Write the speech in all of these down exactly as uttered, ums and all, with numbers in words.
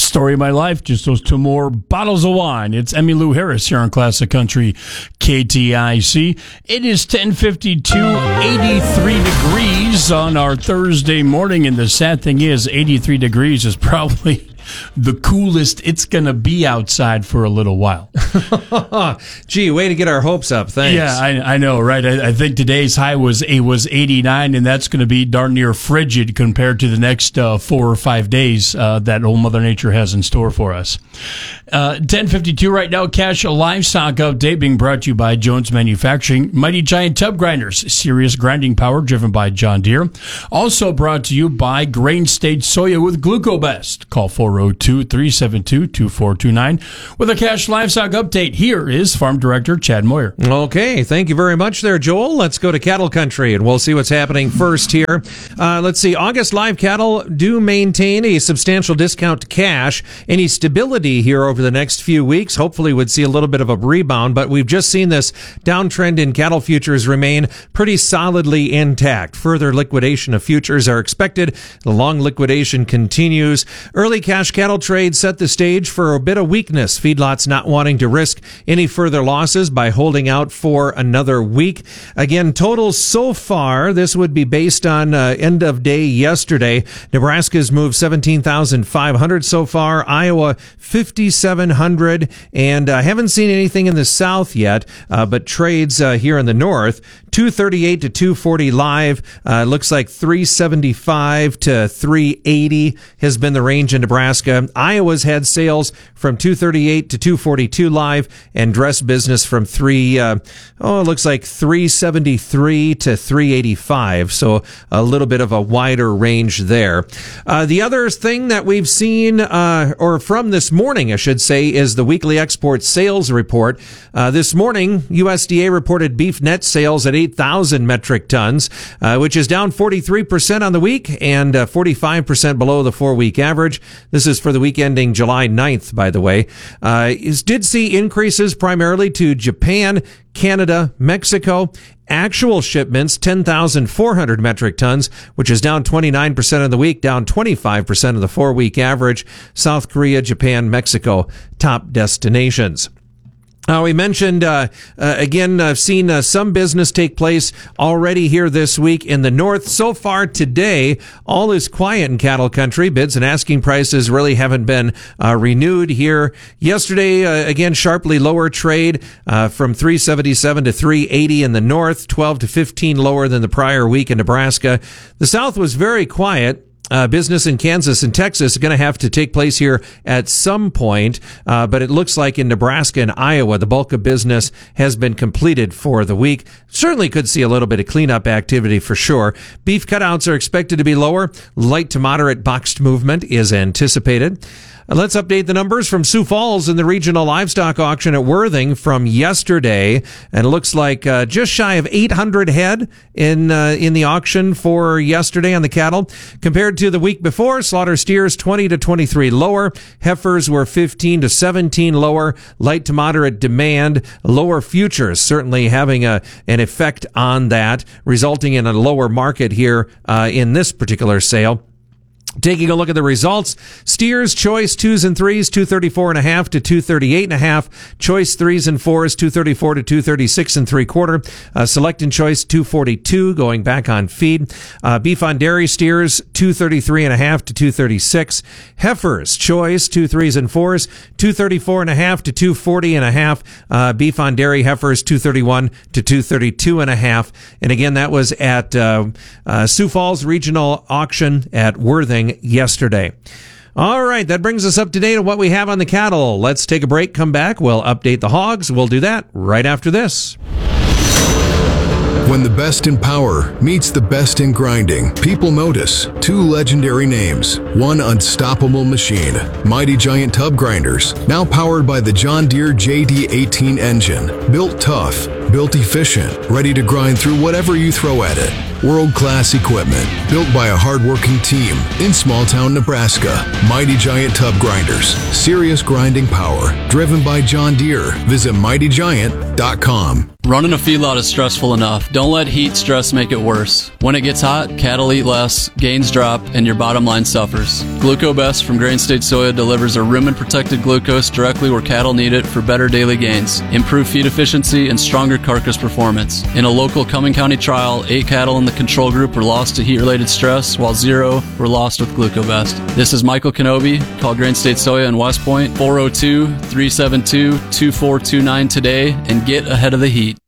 Story of my life, just those two more bottles of wine. It's Emmylou Harris here on Classic Country K T I C. It is ten fifty-two, eighty-three degrees on our Thursday morning, and the sad thing is eighty-three degrees is probably the coolest it's going to be outside for a little while. Gee, way to get our hopes up. Thanks. Yeah, I, I know, right? I, I think today's high was it was eighty-nine, and that's going to be darn near frigid compared to the next uh, four or five days uh, that old Mother Nature has in store for us. Uh, ten fifty-two right now, Cash Livestock Update being brought to you by Jones Manufacturing. Mighty Giant Tub Grinders, serious grinding power driven by John Deere. Also brought to you by Grain State Soya with Glucobest. Call four oh two, three seven two, two four two nine. With a Cash Livestock Update, here is Farm Director Chad Moyer. Okay, thank you very much there, Joel. Let's go to cattle country, and we'll see what's happening first here. Uh, let's see, August live cattle do maintain a substantial discount to cash. Any stability here over the next few weeks, hopefully would see a little bit of a rebound, but we've just seen this downtrend in cattle futures remain pretty solidly intact. Further liquidation of futures are expected. The long liquidation continues. Early cash cattle trade set the stage for a bit of weakness. Feedlots not wanting to risk any further losses by holding out for another week. Again, totals so far, this would be based on uh, end of day yesterday. Nebraska's moved seventeen thousand five hundred so far. Iowa, fifty-seven hundred. And I uh, haven't seen anything in the south yet, uh, but trades uh, here in the north, two thirty-eight to two forty live. Uh, looks like three seventy-five to three eighty has been the range in Nebraska. Iowa's had sales from two thirty-eight to two forty-two live, and dress business from three, uh, oh, it looks like three seventy-three to three eighty-five. So a little bit of a wider range there. Uh, the other thing that we've seen, uh, or from this morning, I should say, is the weekly export sales report. Uh, this morning, U S D A reported beef net sales at eight thousand metric tons, uh, which is down forty-three percent on the week and uh, forty-five percent below the four-week average. This is for the week ending July ninth, by the way. Uh, is, did see increases primarily to Japan, Canada, Mexico. Actual shipments, ten thousand four hundred metric tons, which is down twenty-nine percent of the week, down twenty-five percent of the four-week average. South Korea, Japan, Mexico, top destinations. Uh, we mentioned, uh, uh, again, I've seen uh, some business take place already here this week in the north. So far today, all is quiet in cattle country. Bids and asking prices really haven't been uh, renewed here. Yesterday, uh, again, sharply lower trade uh, from three seventy-seven to three eighty in the north, twelve to fifteen lower than the prior week in Nebraska. The south was very quiet. Uh, business in Kansas and Texas is going to have to take place here at some point, uh, but it looks like in Nebraska and Iowa, the bulk of business has been completed for the week. Certainly could see a little bit of cleanup activity for sure. Beef cutouts are expected to be lower. Light to moderate boxed movement is anticipated. Let's update the numbers from Sioux Falls in the regional livestock auction at Worthing from yesterday. And it looks like uh, just shy of eight hundred head in uh, in the auction for yesterday on the cattle. Compared to the week before, slaughter steers twenty to twenty-three lower. Heifers were fifteen to seventeen lower. Light to moderate demand. Lower futures certainly having a an effect on that, resulting in a lower market here uh, in this particular sale. Taking a look at the results, steers, choice, twos and threes, two thirty-four and a half to two thirty-eight and a half. Choice, threes and fours, two thirty-four to two thirty-six and three quarter. Uh, select and choice, two forty-two, going back on feed. Uh, beef on dairy steers, two thirty-three and a half to two thirty-six. Heifers, choice, two threes and fours, two thirty-four and a half to two forty and a half. Uh, beef on dairy heifers, two thirty-one to two thirty-two and a half. And again, that was at, uh, uh, Sioux Falls Regional Auction at Worthing yesterday. All right, that brings us up to date on what we have on the cattle. Let's take a break, come back, we'll update the hogs. We'll do that right after this. When the best in power meets the best in grinding, people notice two legendary names, one unstoppable machine, Mighty Giant Tub Grinders, now powered by the John Deere J D eighteen engine, built tough, built efficient, ready to grind through whatever you throw at it. World-class equipment, built by a hardworking team in small-town Nebraska. Mighty Giant Tub Grinders, serious grinding power, driven by John Deere. Visit mighty giant dot com. Running a feedlot is stressful enough. Don't let heat stress make it worse. When it gets hot, cattle eat less, gains drop, and your bottom line suffers. GlucoBest from Grain State Soya delivers a rumen-protected glucose directly where cattle need it for better daily gains, improved feed efficiency, and stronger carcass performance. In a local Cumming County trial, eight cattle in the control group were lost to heat-related stress, while zero were lost with GlucoBest. This is Michael Kenobi. Call Grain State Soya in West Point, four oh two, three seven two, two four two nine today, and get ahead of the heat.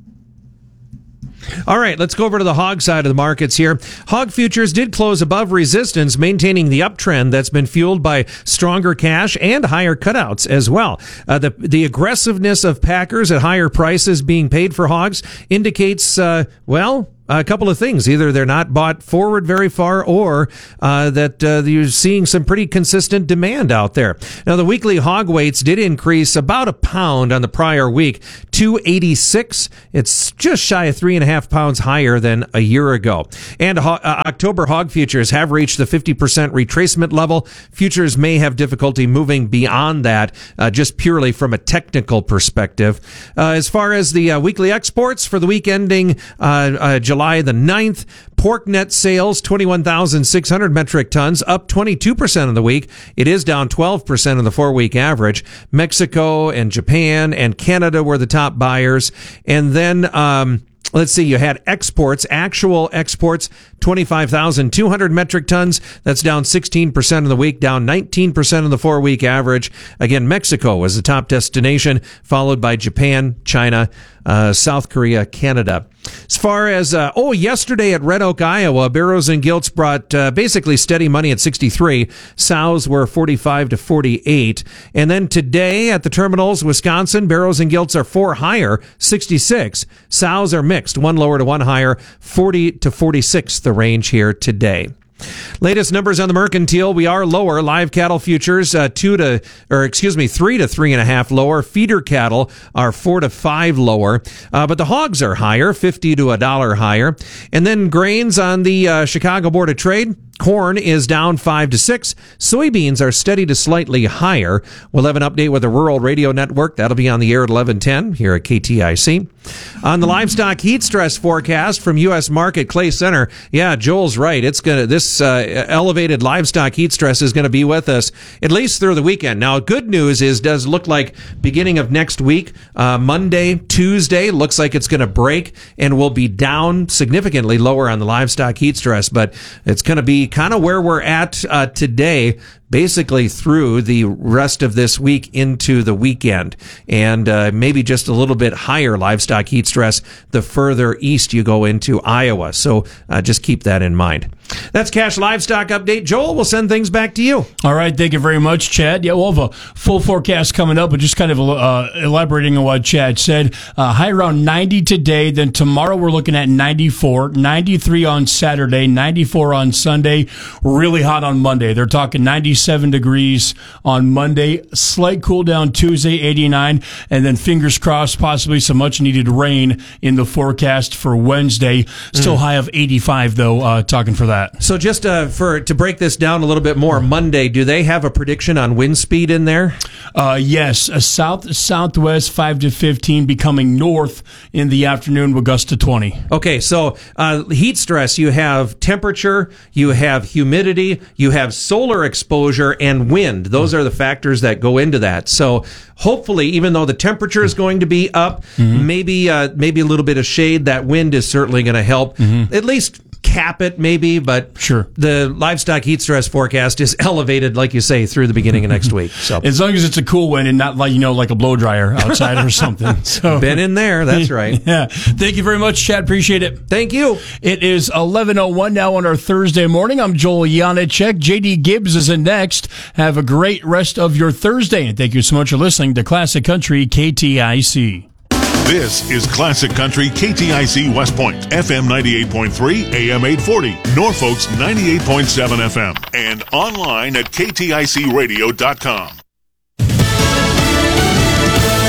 All right, let's go over to the hog side of the markets here. Hog futures did close above resistance, maintaining the uptrend that's been fueled by stronger cash and higher cutouts as well. Uh, the the aggressiveness of packers at higher prices being paid for hogs indicates, uh, well, a couple of things. Either they're not bought forward very far, or uh, that uh, you're seeing some pretty consistent demand out there. Now, the weekly hog weights did increase about a pound on the prior week, two eighty-six. It's just shy of three and a half pounds higher than a year ago. And ho- uh, October hog futures have reached the fifty percent retracement level. Futures may have difficulty moving beyond that, uh, just purely from a technical perspective. Uh, as far as the uh, weekly exports for the week ending uh, uh, July the ninth, pork net sales, twenty-one thousand six hundred metric tons, up twenty-two percent in the week. It is down twelve percent in the four-week average. Mexico and Japan and Canada were the top buyers. And then, um, let's see, you had exports, actual exports, twenty-five thousand two hundred metric tons. That's down sixteen percent in the week, down nineteen percent in the four-week average. Again, Mexico was the top destination, followed by Japan, China, uh, South Korea, Canada. As far as, uh, oh, yesterday at Red Oak, Iowa, Barrows and Gilts brought uh, basically steady money at sixty-three. Sows were forty-five to forty-eight. And then today at the terminals, Wisconsin, Barrows and Gilts are four higher, sixty-six. Sows are mixed, one lower to one higher, forty to forty-six, the range here today. Latest numbers on the mercantile, we are lower. Live cattle futures, uh, two to, or excuse me, three to three and a half lower. Feeder cattle are four to five lower. Uh, but the hogs are higher, fifty to a dollar higher. And then grains on the uh, Chicago Board of Trade. Corn is down five to six. Soybeans are steady to slightly higher. We'll have an update with the Rural Radio Network. That'll be on the air at eleven ten here at K T I C. On the livestock heat stress forecast from U S Market Clay Center, yeah, Joel's right. It's gonna this uh, elevated livestock heat stress is going to be with us at least through the weekend. Now, good news is, does look like beginning of next week, uh, Monday, Tuesday, looks like it's going to break and will be down significantly lower on the livestock heat stress, but it's going to be kind of where we're at uh, today, basically through the rest of this week into the weekend, and uh, maybe just a little bit higher livestock heat stress the further east you go into Iowa. So uh, just keep that in mind. That's Cash Livestock Update. Joel, we'll send things back to you. All right. Thank you very much, Chad. Yeah, we'll have a full forecast coming up, but just kind of uh, elaborating on what Chad said. Uh, high around ninety today. Then tomorrow we're looking at ninety-four, ninety-three on Saturday, ninety-four on Sunday. Really hot on Monday. They're talking ninety-seven degrees on Monday. Slight cool down Tuesday, eighty-nine. And then fingers crossed, possibly some much needed rain in the forecast for Wednesday. Still mm. high of eighty-five, though, uh, talking for that. So just uh, for to break this down a little bit more, Monday, do they have a prediction on wind speed in there? Uh, yes, a south southwest five to fifteen, becoming north in the afternoon with gusts to twenty. Okay, so uh, heat stress, you have temperature, you have humidity, you have solar exposure, and wind. Those are the factors that go into that. So hopefully, even though the temperature is going to be up, mm-hmm. maybe uh, maybe a little bit of shade, that wind is certainly going to help. Mm-hmm. At least cap it maybe, but sure. The livestock heat stress forecast is elevated, like you say, through the beginning of next week. So as long as it's a cool wind and not like, you know, like a blow dryer outside or something. So been in there, that's right. Yeah. Thank you very much, Chad. Appreciate it. Thank you. It is eleven oh one now on our Thursday morning. I'm Joel Janacek. J D Gibbs is in next. Have a great rest of your Thursday, and thank you so much for listening to Classic Country K T I C. This is Classic Country K T I C West Point, F M ninety-eight point three, A M eight forty, Norfolk's ninety-eight point seven F M, and online at K T I C radio dot com. Iran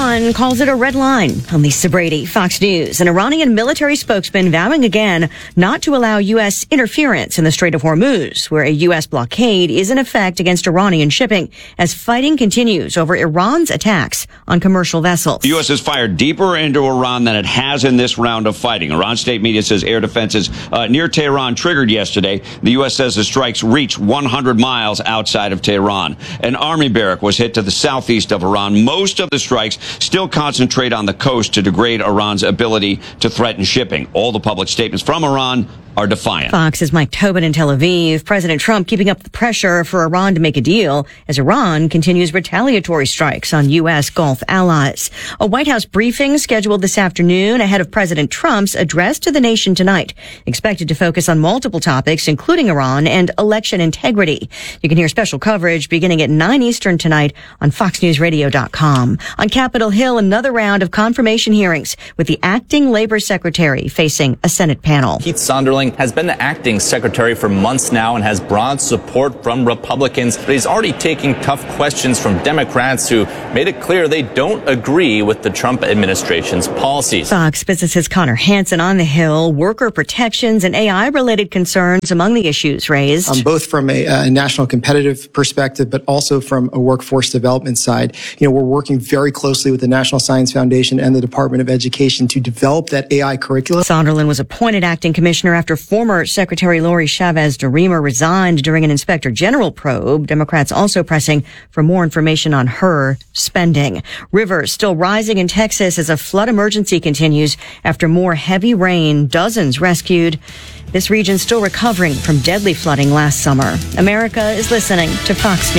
Iran calls it a red line. I'm Lisa Brady, Fox News. An Iranian military spokesman vowing again not to allow U S interference in the Strait of Hormuz, where a U S blockade is in effect against Iranian shipping as fighting continues over Iran's attacks on commercial vessels. The U S has fired deeper into Iran than it has in this round of fighting. Iran state media says air defenses uh, near Tehran triggered yesterday. The U S says the strikes reached one hundred miles outside of Tehran. An army barrack was hit to the southeast of Iran. Most of the strikes still concentrate on the coast to degrade Iran's ability to threaten shipping. All the public statements from Iran are defiant. Fox's Mike Tobin in Tel Aviv. President Trump keeping up the pressure for Iran to make a deal as Iran continues retaliatory strikes on U S Gulf allies. A White House briefing scheduled this afternoon ahead of President Trump's address to the nation tonight, expected to focus on multiple topics, including Iran and election integrity. You can hear special coverage beginning at nine Eastern tonight on fox news radio dot com. On Capitol Hill, another round of confirmation hearings with the acting labor secretary facing a Senate panel. Keith Sonderling has been the acting secretary for months now and has broad support from Republicans, but he's already taking tough questions from Democrats who made it clear they don't agree with the Trump administration's policies. Fox Business's Connor Hansen on the Hill. Worker protections and A I-related concerns among the issues raised. Um, both from a, a national competitive perspective, but also from a workforce development side. You know, we're working very closely with the National Science Foundation and the Department of Education to develop that A I curriculum. Sonderland was appointed acting commissioner after former Secretary Lori Chavez DeRemer resigned during an inspector general probe. Democrats also pressing for more information on her spending. Rivers still rising in Texas as a flood emergency continues after more heavy rain. Dozens rescued. This region still recovering from deadly flooding last summer. America is listening to Fox News.